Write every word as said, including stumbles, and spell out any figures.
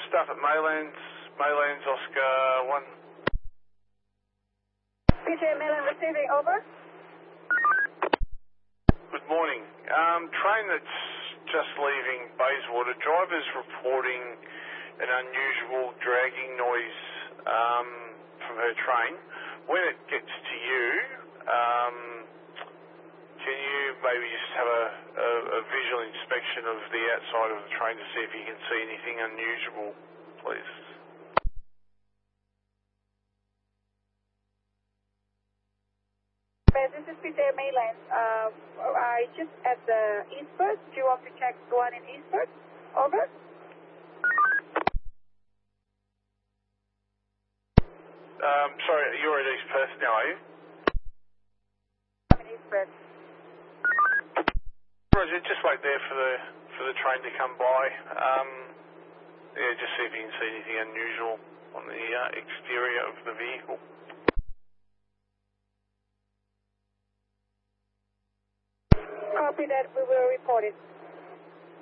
staff at Maylands, Maylands Oscar one. P J Mayland receiving, over. Good morning. Um, train that's just leaving Bayswater, driver's reporting an unusual dragging noise um, from her train. When it gets to you, um, can you maybe just have a, a, a visual inspection of the outside of the train to see if you can see anything unusual, please? This is P J Mayland. Uh, I just at the Eastford. Do you want to check the one in Eastford? Over. Um, sorry, you're at East Perth now, are you? I'm in Eastford. Roger, just wait there for the for the train to come by. Um, yeah, just see if you can see anything unusual on the uh, exterior of the vehicle. Copy that. We will report it.